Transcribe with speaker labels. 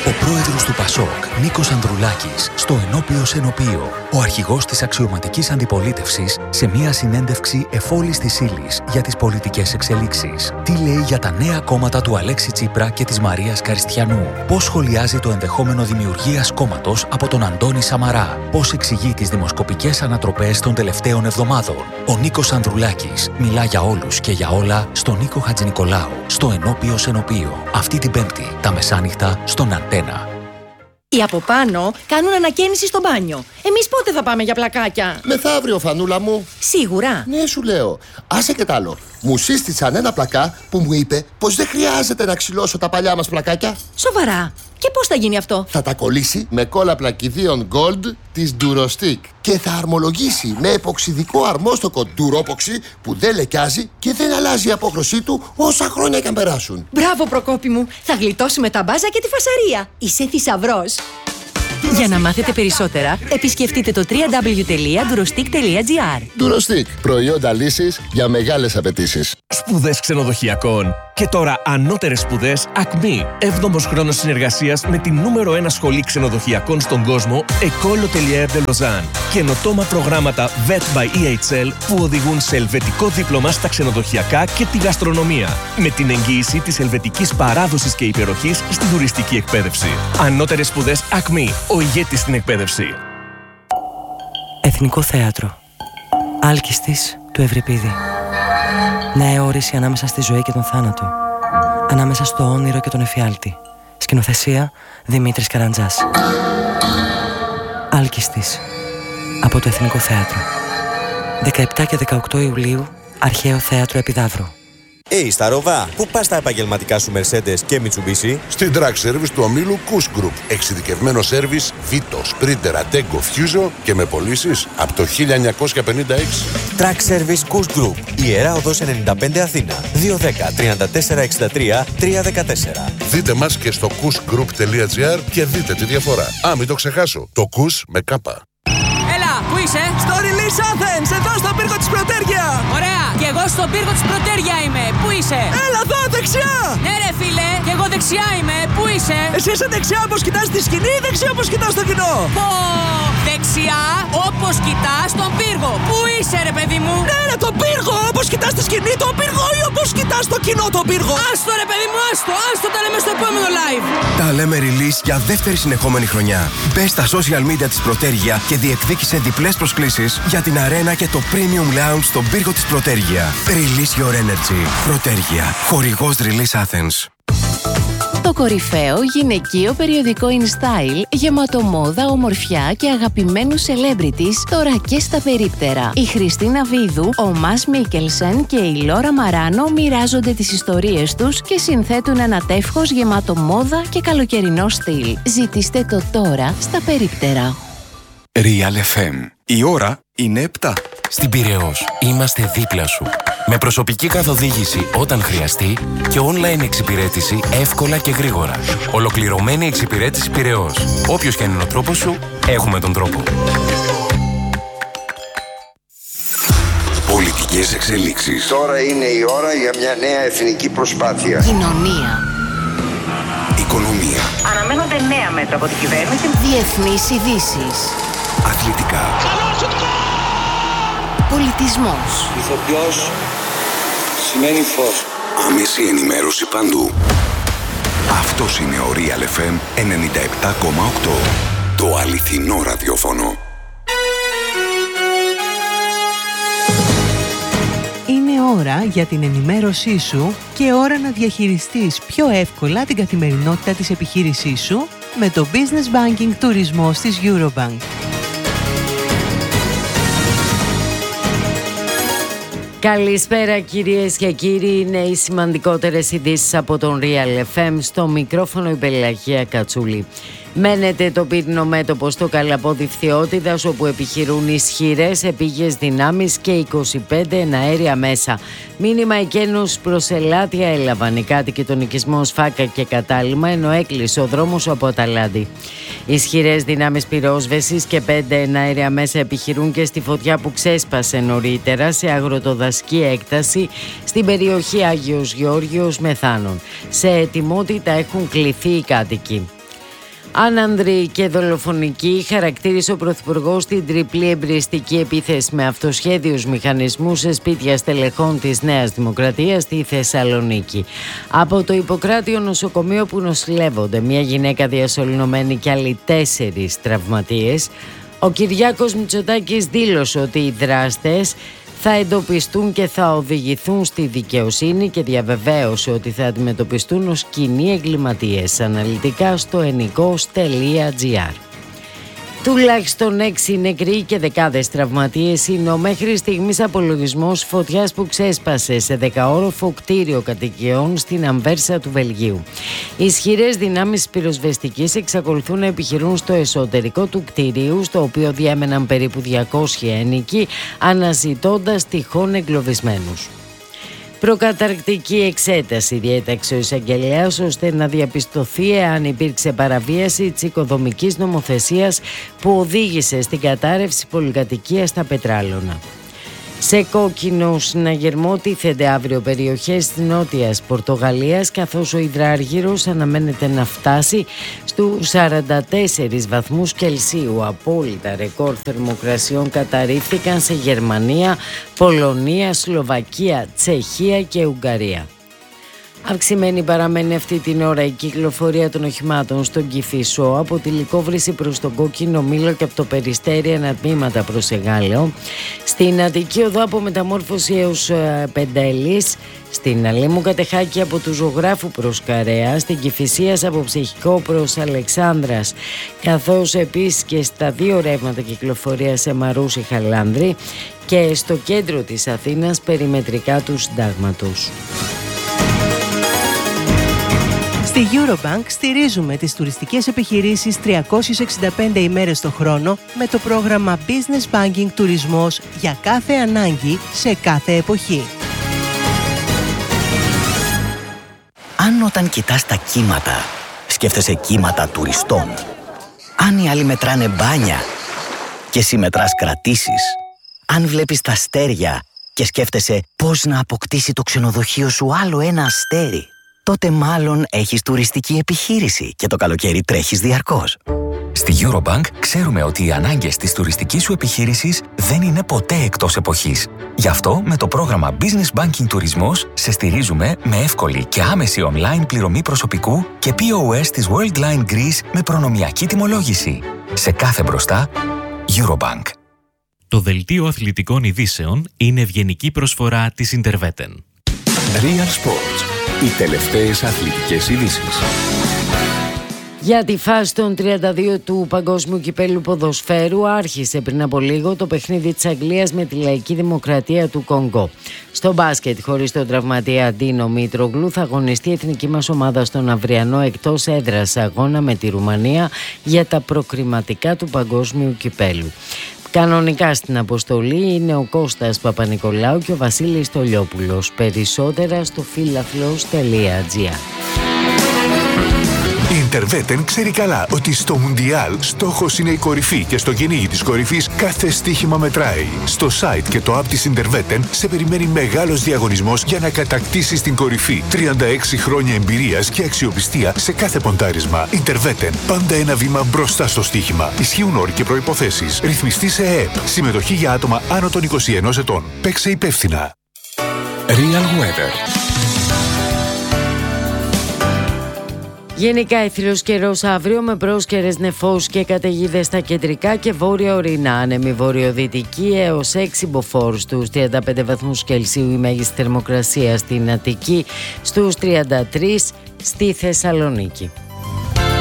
Speaker 1: Ο πρόεδρος του ΠΑΣΟΚ, Νίκος Ανδρουλάκης, στο ενώπιος ενωπείο. Ο αρχηγός της αξιωματικής αντιπολίτευσης σε μια συνέντευξη εφόλης της ύλης για τις πολιτικές εξελίξεις. Τι λέει για τα νέα κόμματα του Αλέξη Τσίπρα και της Μαρίας Καριστιανού. Πώς σχολιάζει το ενδεχόμενο δημιουργίας κόμματος από τον Αντώνη Σαμαρά. Πώς εξηγεί τις δημοσκοπικές ανατροπές των τελευταίων εβδομάδων. Ο Νίκος Ανδρουλάκης μιλά για όλους και για όλα στον Νίκο Χατζηνικολάου, στο ενώπιος ενωπείο. Αυτή την Πέμπτη, τα μεσάνυχτα, στον Αντένα.
Speaker 2: Οι από πάνω κάνουν ανακαίνιση στο μπάνιο. Εμείς πότε θα πάμε για πλακάκια?
Speaker 3: Μεθαύριο, Φανούλα μου.
Speaker 2: Σίγουρα?
Speaker 3: Ναι, σου λέω. Άσε και τ' άλλο. Μου σύστησαν ένα πλακά που μου είπε πως δεν χρειάζεται να ξυλώσω τα παλιά μας πλακάκια.
Speaker 2: Σοβαρά? Και πώς θα γίνει αυτό?
Speaker 3: Θα τα κολλήσει με κόλλα πλακιδίων Gold της Durostick και θα αρμολογήσει με εποξιδικό αρμόστοκο Duropoxy που δεν λεκιάζει και δεν αλλάζει η απόχρωσή του όσα χρόνια και αν περάσουν.
Speaker 2: Μπράβο, Προκόπη μου. Θα γλιτώσουμε τα μπάζα και τη φασαρία. Είσαι θησαυρός. Για να μάθετε περισσότερα, επισκεφτείτε το www.durostick.gr.
Speaker 3: Durostick. Προϊόντα λύσης για μεγάλες απαιτήσεις.
Speaker 4: Σπουδές ξενοδοχειακών. Και τώρα ανώτερες σπουδές Acme. 7ος χρόνος συνεργασίας με την νούμερο 1 σχολή ξενοδοχειακών στον κόσμο, École Hôtelière de Lausanne. Καινοτόμα προγράμματα VET by EHL που οδηγούν σε ελβετικό δίπλωμα στα ξενοδοχειακά και τη γαστρονομία. Με την εγγύηση της ελβετικής παράδοσης και υπεροχής στην τουριστική εκπαίδευση. Ανώτερες σπουδές Acme. Ο ηγέτης στην εκπαίδευση.
Speaker 5: Εθνικό Θέατρο. Άλκιστης του Ευρυπίδη. Νέα όρηση ανάμεσα στη ζωή και τον θάνατο. Ανάμεσα στο όνειρο και τον εφιάλτη. Σκηνοθεσία Δημήτρης Καραντζάς. Άλκιστης. Από το Εθνικό Θέατρο. 17 και 18 Ιουλίου, Αρχαίο Θέατρο Επιδαύρου.
Speaker 6: Στα Ροβά, πού πας τα επαγγελματικά σου Mercedes και Mitsubishi?
Speaker 7: Στην Track Service του ομίλου Kuss Group. Εξειδικευμένο σέρβις Vito, Sprinter, Ateco, Fuso και με πωλήσεις από το 1956.
Speaker 6: Track Service Kuss Group. Ιερά Οδός 95 Αθήνα. 210 34 63 314.
Speaker 7: Δείτε μας και στο kussgroup.gr και δείτε τη διαφορά. Μην το ξεχάσω. Το Kuss με κάπα.
Speaker 8: Έλα, πού είσαι? Στο Release Athens, εδώ στο πύργο της Πρωτέρια. Ωραία, και εγώ στο πύργο της Πρωτέρια είμαι. Πού είσαι? Έλα εδώ, δεξιά. Ναι ρε φίλε, και εγώ δεξιά είμαι. Πού είσαι? Εσύ είσαι δεξιά όπως κοιτάς τη σκηνή ή δεξιά όπως κοιτάς το κοινό? Δεξιά όπως κοιτάς τον πύργο. Πού είσαι ρε παιδί μου? Ναι ρε, τον πύργο, όπως κοιτάς τη σκηνή τον πύργο ή όπως κοιτάς το κοινό τον πύργο? Άστο ρε παιδί μου, άστο τα λέμε στο επόμενο live.
Speaker 9: Τα λέμε Release για δεύτερη συνεχόμενη χρονιά. Μπες στα social media της Πρωτέρια και διεκδίκησε διπλές προσκλήσεις για την αρένα και το Premium Lounge στον πύργο της Πρωτέρια. Release your energy. Πρωτέρια. Χορηγός Release Athens.
Speaker 10: Το κορυφαίο γυναικείο περιοδικό InStyle, γεμάτο μόδα, ομορφιά και αγαπημένους celebrities, τώρα και στα περίπτερα. Η Χριστίνα Βίδου, ο Μας Μίκελσεν και η Λόρα Μαράνο μοιράζονται τις ιστορίες τους και συνθέτουν ένα τεύχος γεμάτο μόδα και καλοκαιρινό στυλ. Ζητήστε το τώρα στα περίπτερα.
Speaker 11: Real FM. Η ώρα είναι 7.
Speaker 12: Στην Πειραιώς είμαστε δίπλα σου. Με προσωπική καθοδήγηση όταν χρειαστεί και online εξυπηρέτηση εύκολα και γρήγορα. Ολοκληρωμένη εξυπηρέτηση Πειραιώς. Όποιος και αν είναι ο τρόπος σου, έχουμε τον τρόπο.
Speaker 11: Πολιτικές εξελίξεις.
Speaker 13: Τώρα είναι η ώρα για μια νέα εθνική προσπάθεια.
Speaker 10: Κοινωνία.
Speaker 11: Οικονομία.
Speaker 14: Αναμένονται νέα μέτρα από την κυβέρνηση.
Speaker 10: Διεθνείς ειδήσεις.
Speaker 11: Αθλητικά.
Speaker 10: Πολιτισμός.
Speaker 13: Ηθοποιός σημαίνει φως.
Speaker 11: Άμεση ενημέρωση παντού. Αυτός είναι ο Real FM 97,8. Το αληθινό ραδιόφωνο.
Speaker 15: Είναι ώρα για την ενημέρωσή σου και ώρα να διαχειριστείς πιο εύκολα την καθημερινότητα της επιχείρησής σου με το Business Banking Τουρισμός της Eurobank.
Speaker 16: Καλησπέρα κυρίες και κύριοι, είναι οι σημαντικότερες ειδήσεις από τον Real FM, στο μικρόφωνο η Πελαγία Κατσούλη. Μένεται το πύρινο μέτωπο στο Καλαπόδι Φθιώτιδας, όπου επιχειρούν ισχυρές επίγειες δυνάμεις και 25 εναέρια μέσα. Μήνυμα εκένους προς Ελάτια έλαβαν οι κάτοικοι των οικισμών Σφάκα και Κατάλημα, ενώ έκλεισε ο δρόμος από Αταλάντη. Ισχυρές δυνάμεις πυρόσβεσης και 5 εναέρια μέσα επιχειρούν και στη φωτιά που ξέσπασε νωρίτερα σε αγροτοδασική έκταση στην περιοχή Άγιος Γεώργιος Μεθάνων. Σε ετοιμότητα έχουν κληθεί οι κάτοικοι. Άνανδρη και δολοφονική, χαρακτήρισε ο Πρωθυπουργός την τριπλή εμπειριστική επίθεση με αυτοσχέδιους μηχανισμούς σε σπίτια στελεχών της Νέας Δημοκρατίας στη Θεσσαλονίκη. Από το Ιπποκράτιο νοσοκομείο που νοσηλεύονται μια γυναίκα διασωληνωμένη και άλλοι 4 τραυματίες, ο Κυριάκος Μητσοτάκης δήλωσε ότι οι δράστες θα εντοπιστούν και θα οδηγηθούν στη δικαιοσύνη και διαβεβαίωσε ότι θα αντιμετωπιστούν ως κοινοί εγκληματίες αναλυτικά στο ennikos.gr. Τουλάχιστον 6 νεκροί και δεκάδες τραυματίες είναι ο μέχρι στιγμής απολογισμός φωτιάς που ξέσπασε σε 10όροφο κτίριο κατοικιών στην Αμβέρσα του Βελγίου. Ισχυρές δυνάμεις πυροσβεστικής εξακολουθούν να επιχειρούν στο εσωτερικό του κτιρίου, στο οποίο διέμεναν περίπου 200 ένοικοι, αναζητώντας τυχόν εγκλωβισμένους. Προκαταρκτική εξέταση διέταξε ο εισαγγελέας ώστε να διαπιστωθεί εάν υπήρξε παραβίαση της οικοδομικής νομοθεσίας που οδήγησε στην κατάρρευση πολυκατοικίας στα Πετράλωνα. Σε κόκκινο συναγερμό τίθενται αύριο περιοχές της νότιας Πορτογαλίας, καθώς ο υδράργυρος αναμένεται να φτάσει στους 44 βαθμούς Κελσίου. Απόλυτα ρεκόρ θερμοκρασιών καταρρίφθηκαν σε Γερμανία, Πολωνία, Σλοβακία, Τσεχία και Ουγγαρία. Αυξημένη παραμένει αυτή την ώρα η κυκλοφορία των οχημάτων στον Κηφισό, από τη Λυκόβρηση προς τον Κόκκινο Μήλο και από το Περιστέρι ανατμήματα προς Εγάλεο. Στην Αττική Οδό από Μεταμόρφωση έως Πεντέλης, στην Αλήμου Κατεχάκη από του Ζωγράφου προς Καρέα, στην Κηφισίας από Ψυχικό προς Αλεξάνδρας, καθώς επίσης και στα 2 ρεύματα κυκλοφορία σε Μαρούσι Χαλάνδρη και στο κέντρο της Αθήνας περιμετρικά του Συντάγματος.
Speaker 15: Στη Eurobank στηρίζουμε τις τουριστικές επιχειρήσεις 365 ημέρες το χρόνο με το πρόγραμμα Business Banking Τουρισμός για κάθε ανάγκη σε κάθε εποχή.
Speaker 17: Αν όταν κοιτάς τα κύματα, σκέφτεσαι κύματα τουριστών. Αν οι άλλοι μετράνε μπάνια και εσύ μετράς κρατήσεις. Αν βλέπεις τα αστέρια και σκέφτεσαι πώς να αποκτήσει το ξενοδοχείο σου άλλο ένα αστέρι, τότε μάλλον έχεις τουριστική επιχείρηση και το καλοκαίρι τρέχεις διαρκώς.
Speaker 1: Στη Eurobank ξέρουμε ότι οι ανάγκες της τουριστικής σου επιχείρησης δεν είναι ποτέ εκτός εποχής. Γι' αυτό με το πρόγραμμα Business Banking Τουρισμός σε στηρίζουμε με εύκολη και άμεση online πληρωμή προσωπικού και POS της Worldline Greece με προνομιακή τιμολόγηση. Σε κάθε μπροστά, Eurobank.
Speaker 18: Το δελτίο αθλητικών ειδήσεων είναι ευγενική προσφορά της Interveten.
Speaker 11: Real Sports. Οι τελευταίες αθλητικές ειδήσεις.
Speaker 16: Για τη φάση των 32 του Παγκόσμιου Κυπέλλου Ποδοσφαίρου άρχισε πριν από λίγο το παιχνίδι της Αγγλίας με τη Λαϊκή Δημοκρατία του Κονγκό. Στο μπάσκετ, χωρίς τον τραυματία Ντίνο Μήτρογλου, θα αγωνιστεί η εθνική μας ομάδα στον αυριανό εκτός έδρας αγώνα με τη Ρουμανία για τα προκριματικά του Παγκόσμιου Κυπέλλου. Κανονικά στην αποστολή είναι ο Κώστας Παπανικολάου και ο Βασίλης Τολιόπουλος. Περισσότερα στο filaflos.gr.
Speaker 19: Η Interveten ξέρει καλά ότι στο Μουντιάλ στόχος είναι η κορυφή και στο κυνήγι της κορυφής κάθε στοίχημα μετράει. Στο site και το app της Interveten σε περιμένει μεγάλος διαγωνισμός για να κατακτήσεις την κορυφή. 36 χρόνια εμπειρίας και αξιοπιστία σε κάθε ποντάρισμα. Interveten, πάντα ένα βήμα μπροστά στο στοίχημα. Ισχύουν όροι και προϋποθέσεις. Ρυθμιστή σε ΕΕΠ. Συμμετοχή για άτομα άνω των 21 ετών. Παίξε υπεύθυνα.
Speaker 11: Real Weather.
Speaker 16: Γενικά αιθρός καιρός αύριο με πρόσκαιρες νεφώσεις και καταιγίδες στα κεντρικά και βόρεια ορεινά. Άνεμη βορειοδυτική έως 6 μποφόρ στους 35 βαθμούς Κελσίου η μέγιστη θερμοκρασία στην Αττική, στους 33 στη Θεσσαλονίκη.